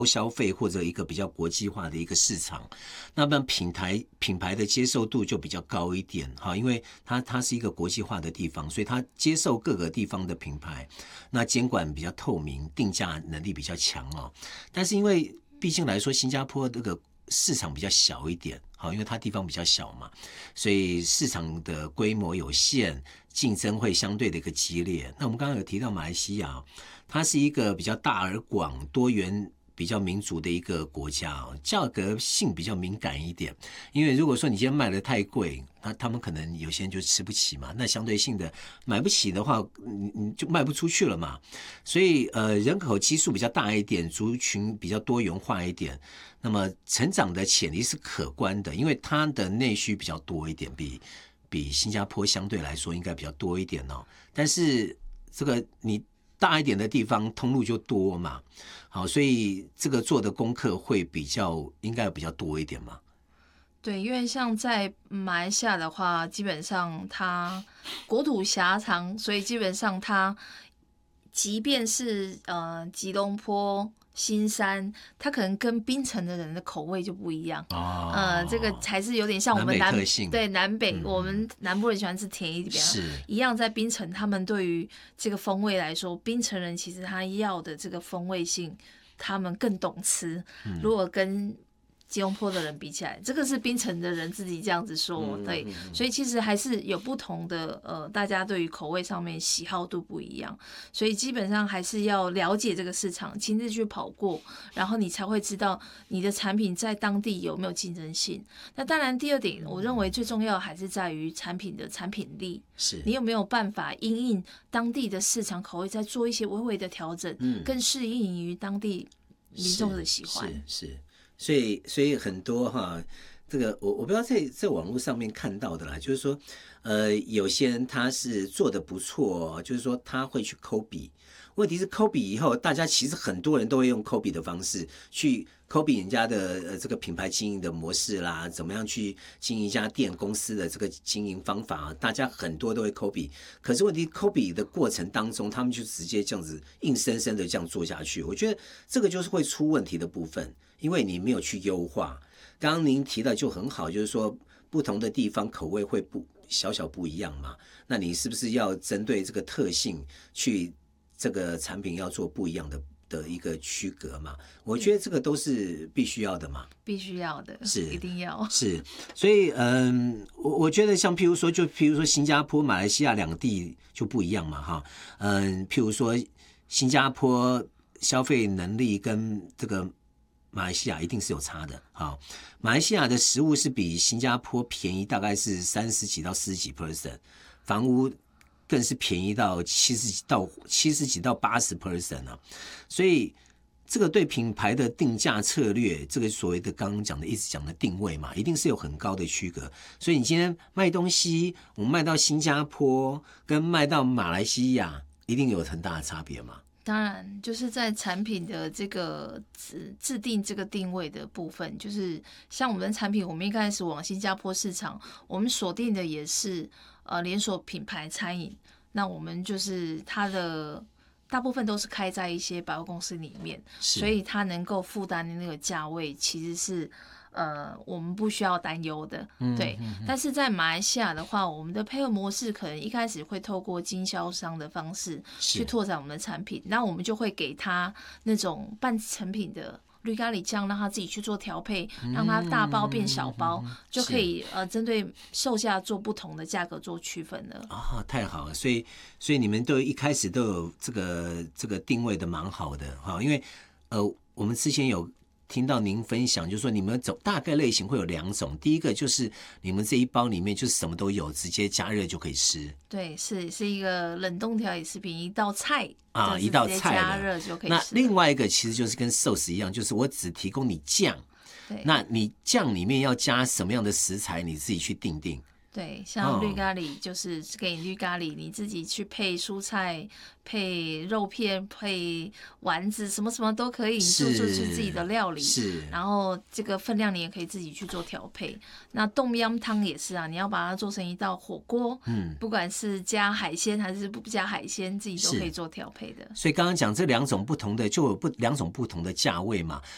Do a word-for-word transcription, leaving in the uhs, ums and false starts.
消费或者一个比较国际化的一个市场，那么品牌品牌的接受度就比较高一点哈，因为它它是一个国际化的地方，所以它接受各个地方的品牌，那监管比较透明，定价能力比较强哦。但是因为毕竟来说，新加坡这个市场比较小一点，好，因为它地方比较小嘛，所以市场的规模有限，竞争会相对的一个激烈。那我们刚刚有提到马来西亚，它是一个比较大而广、多元、比较民主的一个国家哦，价格性比较敏感一点。因为如果说你今天卖的太贵，那他们可能有些人就吃不起嘛。那相对性的买不起的话，你你就卖不出去了嘛。所以呃，人口基数比较大一点，族群比较多元化一点，那么成长的潜力是可观的，因为它的内需比较多一点，比比新加坡相对来说应该比较多一点哦。但是这个你大一点的地方通路就多嘛，好，所以这个做的功课会比较应该比较多一点嘛。 对，因为像在马来西亚的话，基本上它国土狭长，所以基本上它即便是呃吉隆坡、新山，它可能跟槟城的人的口味就不一样。 哦， 呃，这个才是有点像我们南南北特性对南北、 嗯， 我们南部人喜欢吃甜一点， 是一样在槟城，他们对于这个风味来说，槟城人其实他要的这个风味性，他们更懂吃。 嗯如果跟吉隆坡的人比起来，这个是槟城的人自己这样子说， 嗯对， 嗯嗯所以其实还是有不同的，呃，大家对于口味上面喜好度不一样，所以基本上还是要了解这个市场，亲自去跑过，然后你才会知道你的产品在当地有没有竞争性。那当然，第二点，我认为最重要还是在于产品的产品力， 是你有没有办法因应当地的市场口味，再做一些微微的调整， 嗯更适应于当地民众的喜欢。 是是，所以所以很多哈，这个我我不知道在在网络上面看到的啦，就是说，呃，有些人他是做的不错，就是说他会去抠笔。问题是抠笔以后，大家其实很多人都会用抠笔的方式去抠笔人家的呃这个品牌经营的模式啦，怎么样去经营一家店公司的这个经营方法，大家很多都会抠笔。可是问题抠笔的过程当中，他们就直接这样子硬生生的这样做下去，我觉得这个就是会出问题的部分，因为你没有去优化。刚刚您提到就很好，就是说不同的地方口味会不小小不一样嘛，那你是不是要针对这个特性去这个产品要做不一样的的一个区隔嘛？我觉得这个都是必须要的嘛， 必须要的， 是一定要是，所以嗯，我我觉得像譬如说，就譬如说新加坡、马来西亚两地就不一样嘛，哈，嗯，譬如说新加坡消费能力跟这个马来西亚一定是有差的，好，马来西亚的食物是比新加坡便宜，大概是三十几到四十几 percent， 房屋更是便宜到七十几到七十几到八十 percent 啊，所以这个对品牌的定价策略，这个所谓的刚刚讲的一直讲的定位嘛，一定是有很高的区隔。所以你今天卖东西，我们卖到新加坡跟卖到马来西亚，一定有很大的差别嘛。 当然，就是在产品的这个制制定这个定位的部分，就是像我们的产品，我们一开始往新加坡市场，我们锁定的也是呃连锁品牌餐饮，那我们就是它的大部分都是开在一些百货公司里面，所以它能够负担的那个价位其实是呃我们不需要担忧的，对。嗯嗯嗯，但是在马来西亚的话，我们的配合模式可能一开始会透过经销商的方式去拓展我们的产品，那我们就会给他那种半成品的绿咖喱酱，让他自己去做调配，让他大包变小包，嗯、就可以呃针对售价做不同的价格做区分了。 啊、哦，太好了！所以所以你们都一开始都有这个这个定位的蛮好的哈，因为呃我们之前有听到您分享，就是说你们走大概类型会有两种，第一个就是你们这一包里面就是什么都有，直接加热就可以吃。 对，是是一个冷冻调理食品，一道菜啊，一道菜加热就可以吃。 那另外一个其实就是跟寿司一样，就是我只提供你酱，那你酱里面要加什么样的食材，你自己去定定。 对，像绿咖喱就是给你绿咖喱，你自己去配蔬菜、配肉片、配丸子，什么什么都可以，你做出自己的料理。 是， 然后这个分量你也可以自己去做调配。那冬阴汤也是啊，你要把它做成一道火锅，嗯，不管是加海鲜还是不加海鲜，自己都可以做调配的。 所以刚刚讲这两种不同的，就有不两种不同的价位嘛。